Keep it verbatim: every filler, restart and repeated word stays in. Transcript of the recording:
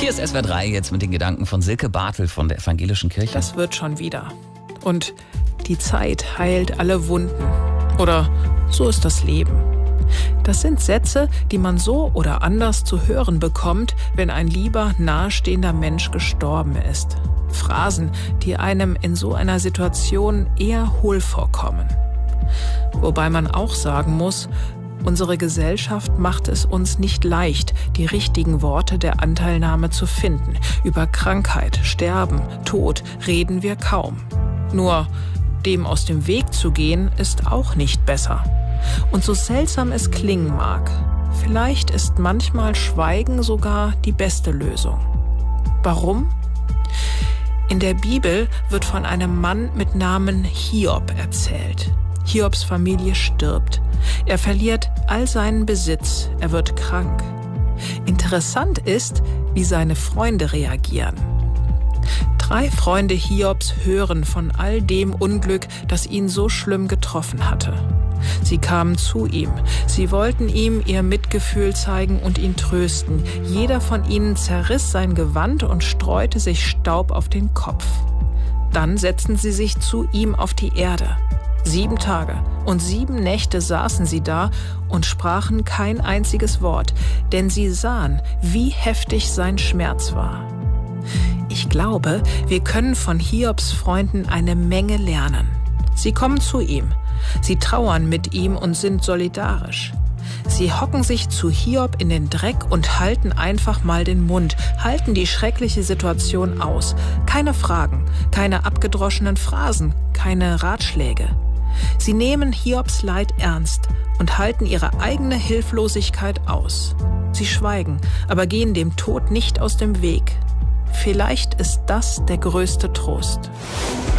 Hier ist S W R drei jetzt mit den Gedanken von Silke Bartel von der Evangelischen Kirche. Das wird schon wieder. Und die Zeit heilt alle Wunden. Oder so ist das Leben. Das sind Sätze, die man so oder anders zu hören bekommt, wenn ein lieber, nahestehender Mensch gestorben ist. Phrasen, die einem in so einer Situation eher hohl vorkommen. Wobei man auch sagen muss, unsere Gesellschaft macht es uns nicht leicht, die richtigen Worte der Anteilnahme zu finden. Über Krankheit, Sterben, Tod reden wir kaum. Nur dem aus dem Weg zu gehen, ist auch nicht besser. Und so seltsam es klingen mag, vielleicht ist manchmal Schweigen sogar die beste Lösung. Warum? In der Bibel wird von einem Mann mit Namen Hiob erzählt. Hiobs Familie stirbt. Er verliert all seinen Besitz. Er wird krank. Interessant ist, wie seine Freunde reagieren. Drei Freunde Hiobs hören von all dem Unglück, das ihn so schlimm getroffen hatte. Sie kamen zu ihm. Sie wollten ihm ihr Mitgefühl zeigen und ihn trösten. Jeder von ihnen zerriss sein Gewand und streute sich Staub auf den Kopf. Dann setzten sie sich zu ihm auf die Erde. Sieben Tage und sieben Nächte saßen sie da und sprachen kein einziges Wort, denn sie sahen, wie heftig sein Schmerz war. Ich glaube, wir können von Hiobs Freunden eine Menge lernen. Sie kommen zu ihm, sie trauern mit ihm und sind solidarisch. Sie hocken sich zu Hiob in den Dreck und halten einfach mal den Mund, halten die schreckliche Situation aus. Keine Fragen, keine abgedroschenen Phrasen, keine Ratschläge. Sie nehmen Hiobs Leid ernst und halten ihre eigene Hilflosigkeit aus. Sie schweigen, aber gehen dem Tod nicht aus dem Weg. Vielleicht ist das der größte Trost.